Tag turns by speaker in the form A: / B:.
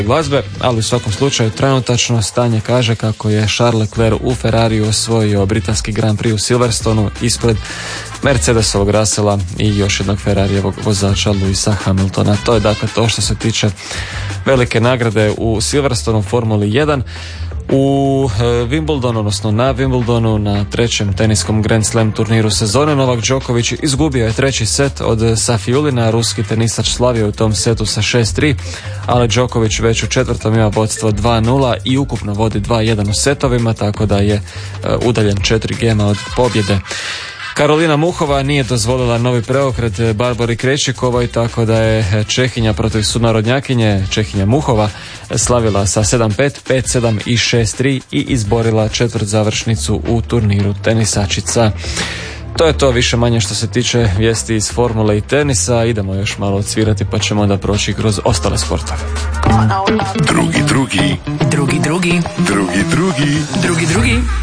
A: glazbe, ali u svakom slučaju trenutačno stanje kaže kako je Charles Leclerc u Ferrariju osvojio britanski Grand Prix u Silverstonu ispred Mercedesovog Russella i još jednog Ferrarijevog vozača Lewisa Hamiltona. To je dakle to što se tiče velike nagrade u Silverstonu u Formuli 1. U Wimbledonu, odnosno na Wimbledonu, na trećem teniskom Grand Slam turniru sezone, Novak Đoković izgubio je treći set od Safiulina. Ruski tenisač slavio u tom setu sa 6-3, ali Đoković već u četvrtom ima vodstvo 2-0 i ukupno vodi 2-1 u setovima, tako da je udaljen 4 gema od pobjede. Karolina Muhova nije dozvolila novi preokret Barbori Krejčikovoj, tako da je Čehinja protiv sunarodnjakinje Čehinja Muhova slavila sa 7-5, 5-7 i 6-3 i izborila četvrtzavršnicu u turniru tenisačica. To je to više manje što se tiče vijesti iz formule i tenisa. Idemo još malo odsvirati pa ćemo onda proći kroz ostale sportove.
B: Drugi.